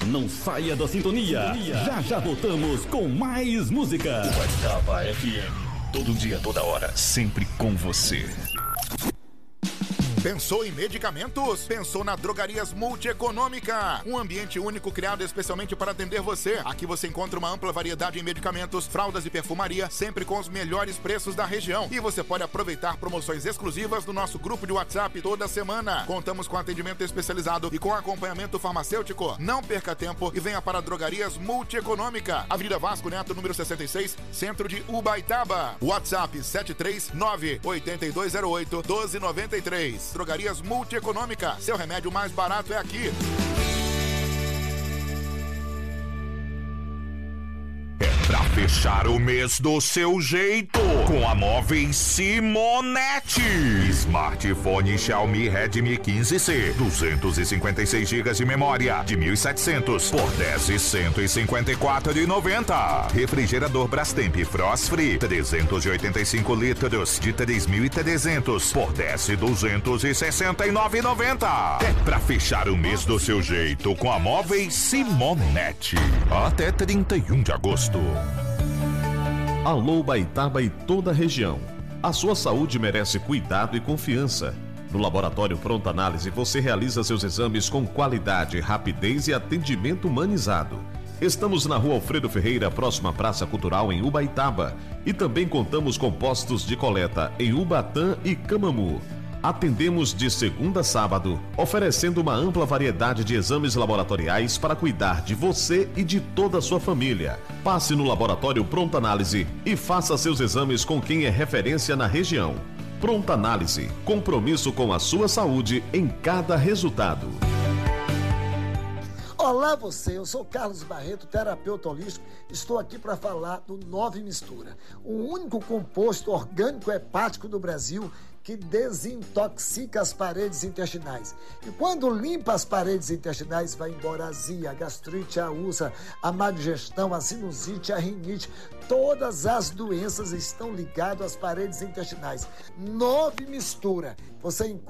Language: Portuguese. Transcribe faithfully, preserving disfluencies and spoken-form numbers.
Não saia da sintonia. Já já voltamos com mais música. Ubaitaba F M. Todo dia, toda hora, sempre com você. Pensou em medicamentos? Pensou na Drogarias Multieconômica, um ambiente único criado especialmente para atender você. Aqui você encontra uma ampla variedade em medicamentos, fraldas e perfumaria, sempre com os melhores preços da região. E você pode aproveitar promoções exclusivas do nosso grupo de WhatsApp toda semana. Contamos com atendimento especializado e com acompanhamento farmacêutico. Não perca tempo e venha para a Drogarias Multieconômica, Avenida Vasco Neto, número sessenta e seis, centro de Ubaitaba. WhatsApp sete três nove, oito dois zero oito, um dois nove três. Drogarias Multieconômica, seu remédio mais barato é aqui. Pra fechar o mês do seu jeito, com a Móveis Simonetti. Smartphone Xiaomi Redmi quinze C, duzentos e cinquenta e seis gigas de memória, de mil e setecentos por dez mil cento e cinquenta e quatro reais e noventa centavos. Refrigerador Brastemp Frost Free, trezentos e oitenta e cinco litros, de três mil e trezentos por dez mil duzentos e sessenta e nove reais e noventa centavos. É pra fechar o mês do seu jeito com a Móveis Simonetti. Até trinta e um de agosto. Alô Ubaitaba e toda a região. A sua saúde merece cuidado e confiança. No Laboratório Pronta Análise você realiza seus exames com qualidade, rapidez e atendimento humanizado. Estamos na Rua Alfredo Ferreira, próxima à Praça Cultural em Ubaitaba. E também contamos com postos de coleta em Ubatã e Camamu. Atendemos de segunda a sábado, oferecendo uma ampla variedade de exames laboratoriais para cuidar de você e de toda a sua família. Passe no Laboratório Pronta Análise e faça seus exames com quem é referência na região. Pronta Análise, compromisso com a sua saúde em cada resultado. Olá você, eu sou Carlos Barreto, terapeuta holístico. Estou aqui para falar do Nove Mistura, o único composto orgânico hepático do Brasil que desintoxica as paredes intestinais. E quando limpa as paredes intestinais, vai embora a azia, a gastrite, a úlcera, a má digestão, a sinusite, a rinite. Todas as doenças estão ligadas às paredes intestinais. Nove Mistura. Você encontra